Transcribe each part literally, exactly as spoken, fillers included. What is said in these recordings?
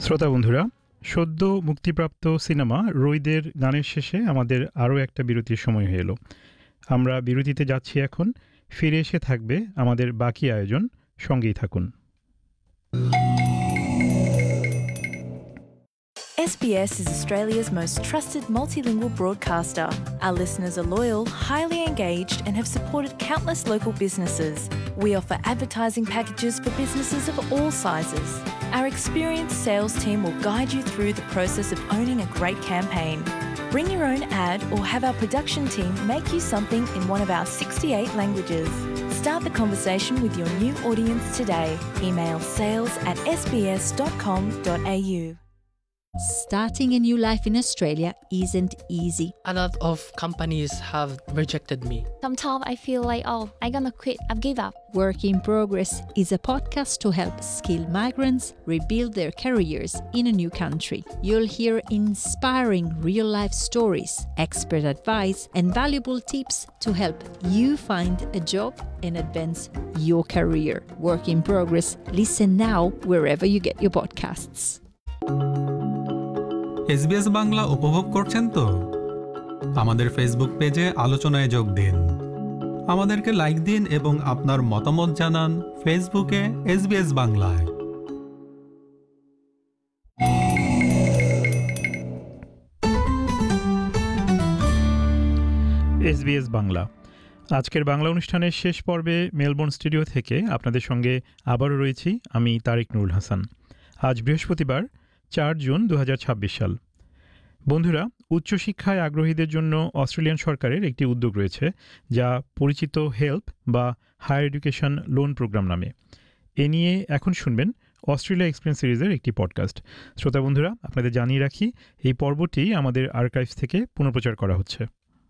শ্রোতা বন্ধুরা, সদ্য মুক্তিপ্রাপ্ত সিনেমা রইদের গানের শেষে আমাদের আরও একটা বিরতির সময় হয়ে এলো। আমরা বিরতিতে যাচ্ছি এখন, ফিরে এসে থাকবে আমাদের বাকি আয়োজন, সঙ্গেই থাকুন। S B S is Australia's most trusted multilingual broadcaster. Our listeners are loyal, highly engaged, and have supported countless local businesses. We offer advertising packages for businesses of all sizes. Our experienced sales team will guide you through the process of owning a great campaign. Bring your own ad or have our production team make you something in one of our sixty-eight languages. Start the conversation with your new audience today. Email sales at s b s dot com dot a u. Starting a new life in Australia isn't easy. A lot of companies have rejected me. Sometimes I feel like, oh, I'm gonna quit, I've give up. Work in Progress is a podcast to help skilled migrants rebuild their careers in a new country. You'll hear inspiring real-life stories, expert advice, and valuable tips to help you find a job and advance your career. Work in Progress. Listen now wherever you get your podcasts. SBS Bangla উপভোগ করছেন তো? আমাদের Facebook পেজে আলোচনায় যোগ দিন, আমাদেরকে like দিন এবং আপনার মতামত জানান ফেসবুকে এসবিএস বাংলায়। এসবিএস বাংলা আজকের বাংলা অনুষ্ঠানের শেষ পর্বে মেলবোর্ন স্টুডিও থেকে আপনাদের সঙ্গে আবারও রয়েছি আমি তারিক নুরুল হাসান। আজ বৃহস্পতিবার চার জুন দু হাজার ছাব্বিশ সাল। বন্ধুরা, উচ্চশিক্ষায় আগ্রহীদের জন্য অস্ট্রেলিয়ান সরকারের একটি উদ্যোগ রয়েছে যা পরিচিত হেল্প বা হায়ার এডুকেশন লোন প্রোগ্রাম নামে। এ নিয়ে এখন শুনবেন অস্ট্রেলিয়া এক্সপিরিয়েন্স সিরিজের একটি পডকাস্ট। শ্রোতা বন্ধুরা, আপনাদের জানিয়ে রাখি এই পর্বটি আমাদের আর্কাইভস থেকে পুনঃপ্রচার করা হচ্ছে।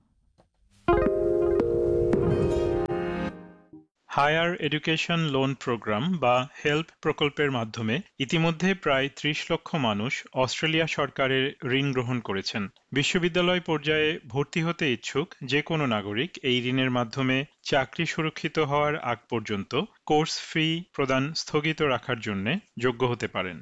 হায়ার এডুকেশন লোন প্রোগ্রাম বা হেল্প প্রকল্পের মাধ্যমে ইতিমধ্যে প্রায় ত্রিশ লক্ষ মানুষ অস্ট্রেলিয়া সরকারের ঋণ গ্রহণ করেছেন। বিশ্ববিদ্যালয় পর্যায়ে ভর্তি হতে ইচ্ছুক যে কোনো নাগরিক এই ঋণের মাধ্যমে চাকরি সুরক্ষিত হওয়ার আগ পর্যন্ত কোর্স ফি প্রদান স্থগিত রাখার জন্য যোগ্য হতে পারেন।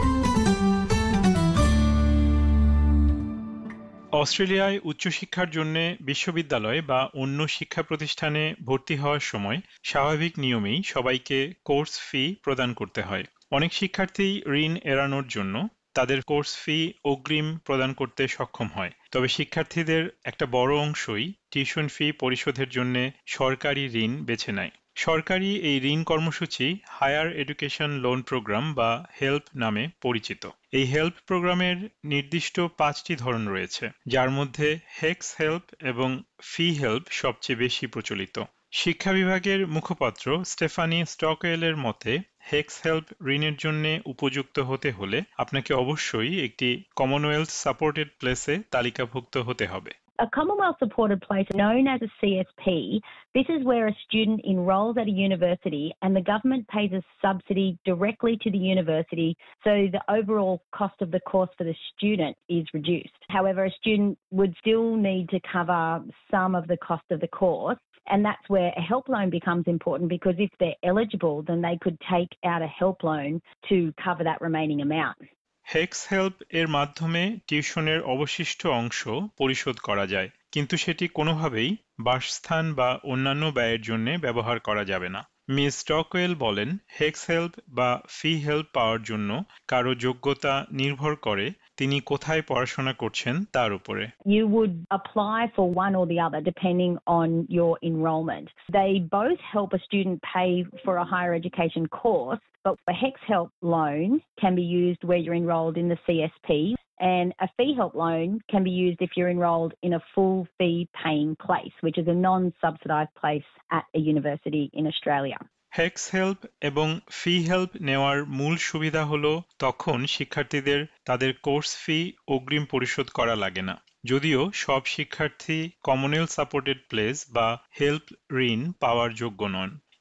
অস্ট্রেলিয়ায় উচ্চশিক্ষার জন্য বিশ্ববিদ্যালয় বা অন্য শিক্ষা প্রতিষ্ঠানে ভর্তি হওয়ার সময় স্বাভাবিক নিয়মেই সবাইকে কোর্স ফি প্রদান করতে হয়। অনেক শিক্ষার্থী ঋণ এড়ানোর জন্য তাদের কোর্স ফি অগ্রিম প্রদান করতে সক্ষম হয়, তবে শিক্ষার্থীদের একটা বড় অংশই টিউশন ফি পরিশোধের জন্য সরকারি ঋণ বেছে নেয়। সরকারি এই ঋণ কর্মসূচি হায়ার এডুকেশন লোন প্রোগ্রাম বা হেল্প নামে পরিচিত। এই হেল্প প্রোগ্রামের নির্দিষ্ট পাঁচটি ধরন রয়েছে, যার মধ্যে হেক্স হেল্প এবং ফি হেল্প সবচেয়ে বেশি প্রচলিত। শিক্ষা বিভাগের মুখপাত্র স্টেফানি স্টকওয়েলের মতে হেক্স হেল্প ঋণের জন্য উপযুক্ত হতে হলে আপনাকে অবশ্যই একটি কমনওয়েলথ সাপোর্টেড প্লেসে তালিকাভুক্ত হতে হবে। A Commonwealth supported place known as a C S P, this is where a student enrolls at a university and the government pays a subsidy directly to the university, so the overall cost of the course for the student is reduced. However, a student would still need to cover some of the cost of the course, and that's where a help loan becomes important, because if they're eligible, then they could take out a help loan to cover that remaining amount. Hex help এর মাধ্যমে টিউশনের অবশিষ্ট অংশ পরিশোধ করা যায়, কিন্তু সেটি কোনোভাবেই বাসস্থান বা অন্যান্য ব্যয়ের জন্য ব্যবহার করা যাবে না। মিস স্টকওয়েল বলেন, হেক্স হেল্প বা ফি হেল্প পাওয়ার জন্য কারো যোগ্যতা নির্ভর করে তিনি কোথায় পড়াশোনা করছেন তার উপরে। You would apply for one or the other depending on your enrolment. They both help a student pay for a higher education course, but a HEX help loan can be used where you're enrolled in the C S P, and a fee help loan can be used if you're enrolled in a full fee paying place, which is a non-subsidised place at a university in Australia. Hex help এবং ফি help নেওয়ার মূল সুবিধা হলো তখন শিক্ষার্থীদের তাদের course fee অগ্রিম পরিশোধ করা লাগে না। যদিও সব শিক্ষার্থী কমনওয়েলথ সাপোর্টেড প্লেস বা হেল্প ঋণ পাওয়ার যোগ্য নন।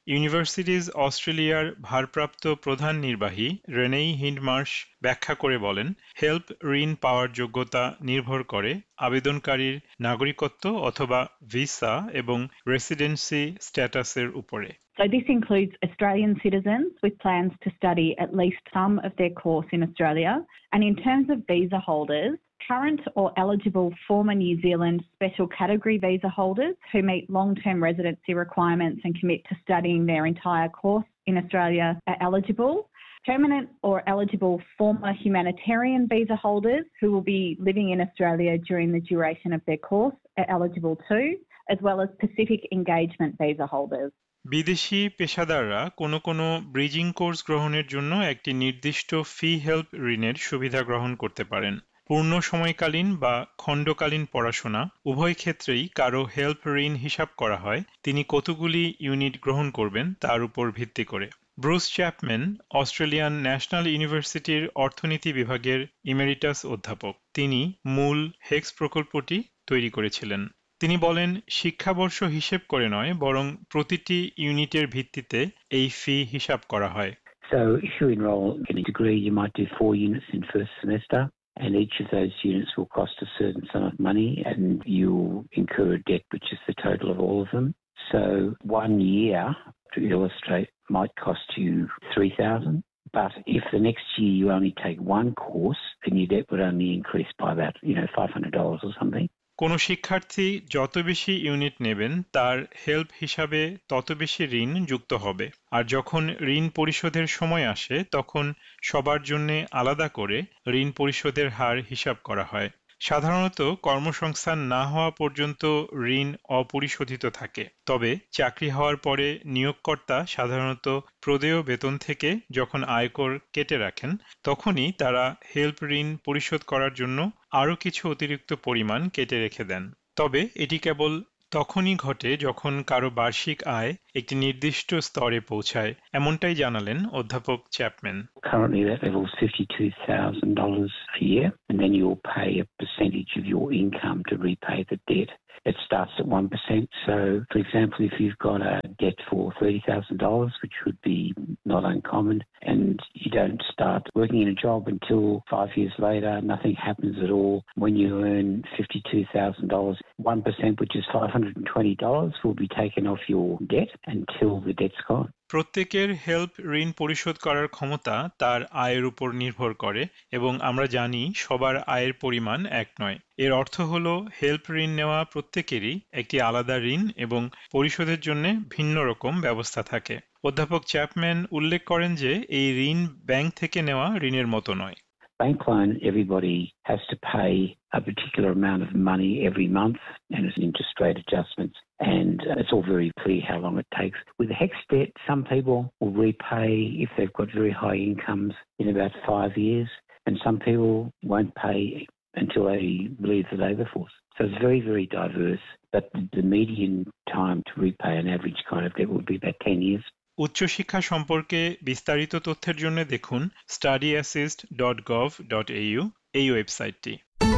ইউনিভার্সিটিজ অস্ট্রেলিয়ার ভারপ্রাপ্ত প্রধান নির্বাহী রেনেই হিন্ডমার্শ ব্যাখ্যা করে বলেন, হেল্প ঋণ পাওয়ার যোগ্যতা নির্ভর করে আবেদনকারীর নাগরিকত্ব অথবা ভিসা এবং রেসিডেন্সি স্ট্যাটাসের উপরে। So this includes Australian citizens with plans to study at least some of their course in Australia. And in terms of visa holders, current or eligible former New Zealand special category visa holders who meet long-term residency requirements and commit to studying their entire course in Australia are eligible. Permanent or eligible former humanitarian visa holders who will be living in Australia during the duration of their course are eligible too, as well as Pacific Engagement visa holders. বিদেশি পেশাদাররা কোনো কোনো bridging course গ্রহণের জন্য একটি নির্দিষ্ট ফি help ঋণের সুবিধা গ্রহণ করতে পারেন। পূর্ণ সময়কালীন বা খণ্ডকালীন পড়াশোনা উভয় ক্ষেত্রেই কারো হেল্প ঋণ হিসাব করা হয় তিনি কতগুলি ইউনিট গ্রহণ করবেন তার উপর ভিত্তি করে। ব্রুস চ্যাপম্যান অস্ট্রেলিয়ান ন্যাশনাল ইউনিভার্সিটির অর্থনীতি বিভাগের ইমেরিটাস অধ্যাপক। তিনি মূল হেক্স প্রকল্পটি তৈরি করেছিলেন। তিনি বলেন, শিক্ষাবর্ষ হিসেব করে নয় বরং প্রতিটি ইউনিটের ভিত্তিতে এই ফি হিসাব করা হয়। So if you enroll in a degree, you might do four units in first semester, and each of those units will cost a certain sum of money, and you'll incur a debt which is the total of all of them. So one year, to illustrate, might cost you three thousand dollars. But if the next year you only take one course, then your debt would only increase by about, you know, five hundred dollars or something. কোনো শিক্ষার্থী যত বেশি unit নেবেন তার help হিসাবে তত বেশি ঋণ যুক্ত হবে। আর যখন ঋণ পরিশোধের সময় আসে তখন সবার জন্য আলাদা করে ঋণ পরিশোধের হার হিসাব করা হয়। সাধারণত কর্মসংস্থান না হওয়া পর্যন্ত ঋণ অপরিশোধিত থাকে। তবে চাকরি হওয়ার পরে নিয়োগকর্তা সাধারণত প্রদেয় বেতন থেকে যখন আয়কর কেটে রাখেন তখনই তারা হেল্প ঋণ পরিশোধ করার জন্য আরও কিছু অতিরিক্ত পরিমাণ কেটে রেখে দেন। তবে এটি কেবল তখনই ঘটে যখন কারো বার্ষিক আয় একটি নির্দিষ্ট স্তরে পৌঁছায়, এমনটাই জানালেন অধ্যাপক Chapman. Currently that level is fifty-two thousand dollars a year, and then you'll pay a percentage of your income to repay the debt. It starts at one percent. So, for example, if you've got a debt for thirty thousand dollars, which would be not uncommon, and you don't start working in a job until five years later, nothing happens at all. When you earn fifty-two thousand dollars, one percent, which is five hundred twenty dollars, will be taken off your debt until the debt's gone. প্রত্যেকের help ঋণ পরিশোধ করার ক্ষমতা তার আয়ের উপর নির্ভর করে এবং আমরা জানি সবার আয়ের পরিমাণ এক নয়। এর অর্থ হলো হেল্প ঋণ নেওয়া প্রত্যেকেরই একটি আলাদা ঋণ এবং পরিশোধের জন্য ভিন্ন রকম ব্যবস্থা থাকে। অধ্যাপক চ্যাপম্যান উল্লেখ করেন যে এই ঋণ ব্যাংক থেকে নেওয়া ঋণের মতো নয়। Bank loan, everybody has to pay a particular amount of money every month, and it's interest rate adjustments, and it's all very clear how long it takes. With HEX debt, some people will repay if they've got very high incomes in about five years, and some people won't pay until they leave the labour force. So it's very, very diverse, but the median time to repay an average kind of debt would be about ten years. উচ্চশিক্ষা সম্পর্কে বিস্তারিত তথ্যের জন্য দেখুন study assist dot gov dot A you এই ওয়েবসাইটটি।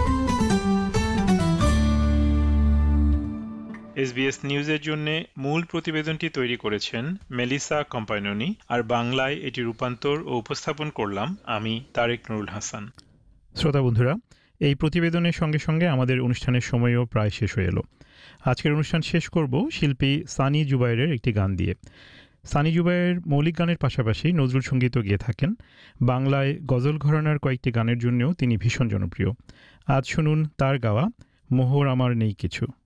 SBS নিউজের জন্য মূল প্রতিবেদনটি তৈরি করেছেন মেলিসা কম্পাইননি, আর বাংলায় এটি রূপান্তর ও উপস্থাপন করলাম আমি তারেক নুরুল হাসান। শ্রোতা বন্ধুরা, এই প্রতিবেদনের সঙ্গে সঙ্গে আমাদের অনুষ্ঠানের সময়ও প্রায় শেষ হয়ে এলো। আজকের অনুষ্ঠান শেষ করব শিল্পী সানি জুবাইরের একটি গান দিয়ে। সানি জুবাইর মৌলিক গানের পাশাপাশি নজরুল সঙ্গীতও গেয়ে থাকেন। বাংলায় গজল ঘরানার কয়েকটি গানের জন্যও তিনি ভীষণ জনপ্রিয়। আজ শুনুন তার গাওয়া মোহর আমার নেই কিছু।